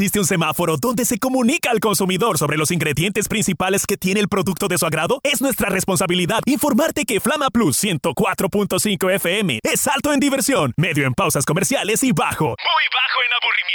¿Existe un semáforo donde se comunica al consumidor sobre los ingredientes principales que tiene el producto de su agrado? Es nuestra responsabilidad informarte que Flama Plus 104.5 FM es alto en diversión, medio en pausas comerciales y bajo, muy bajo en aburrimiento.